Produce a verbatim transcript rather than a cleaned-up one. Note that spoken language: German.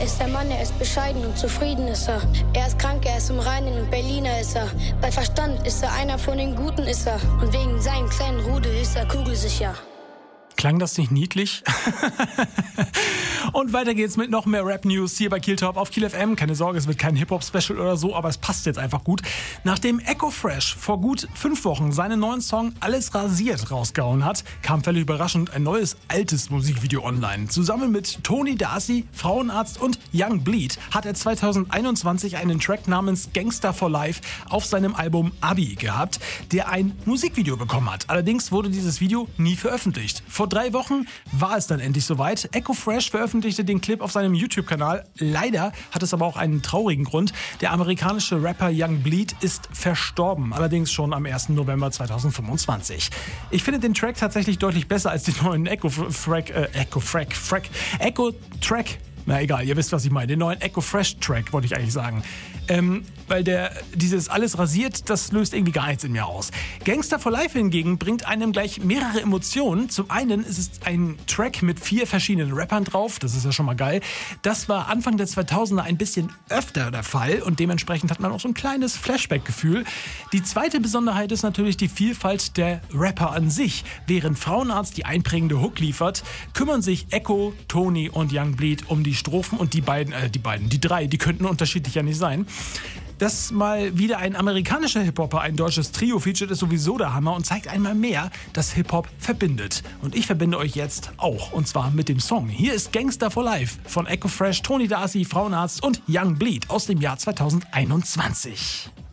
ist der Mann, er ist bescheiden und zufrieden ist er. Er ist krank, er ist im Reinen und Berliner ist er. Bei Verstand ist er einer von den Guten ist er. Und wegen seinem kleinen Rudel ist er kugelsicher. Klang das nicht niedlich? Und weiter geht's mit noch mehr Rap-News hier bei Kiel Top auf Kiel F M. Keine Sorge, es wird kein Hip-Hop-Special oder so, aber es passt jetzt einfach gut. Nachdem Echo Fresh vor gut fünf Wochen seinen neuen Song Alles rasiert rausgehauen hat, kam völlig überraschend ein neues, altes Musikvideo online. Zusammen mit Tony Darcy, Frauenarzt und Young Bleed hat er zweitausendeinundzwanzig einen Track namens Gangster for Life auf seinem Album Abi gehabt, der ein Musikvideo bekommen hat. Allerdings wurde dieses Video nie veröffentlicht. Vor drei Wochen war es dann endlich soweit. Echo Fresh veröffentlichte den Clip auf seinem YouTube-Kanal. Leider hat es aber auch einen traurigen Grund. Der amerikanische Rapper Young Bleed ist verstorben, allerdings schon am ersten November zweitausendfünfundzwanzig. Ich finde den Track tatsächlich deutlich besser als den neuen Echo Frack, äh, Echo Frack, Frack, Echo Track. Na egal, ihr wisst, was ich meine. Den neuen Echo Fresh Track, wollte ich eigentlich sagen. Ähm, weil der dieses alles rasiert, das löst irgendwie gar nichts in mir aus. Gangster for Life hingegen bringt einem gleich mehrere Emotionen. Zum einen ist es ein Track mit vier verschiedenen Rappern drauf. Das ist ja schon mal geil. Das war Anfang der zweitausender ein bisschen öfter der Fall und dementsprechend hat man auch so ein kleines Flashback-Gefühl. Die zweite Besonderheit ist natürlich die Vielfalt der Rapper an sich. Während Frauenarzt die einprägende Hook liefert, kümmern sich Echo, Tony und Young Bleed um die Strophen und die beiden, äh, die beiden, die drei, die könnten unterschiedlicher nicht sein. Dass mal wieder ein amerikanischer Hip-Hopper ein deutsches Trio featuret, ist sowieso der Hammer und zeigt einmal mehr, dass Hip-Hop verbindet. Und ich verbinde euch jetzt auch, und zwar mit dem Song. Hier ist Gangster for Life von Echo Fresh, Tony Darcy, Frauenarzt und Young Bleed aus dem Jahr zweitausendeinundzwanzig.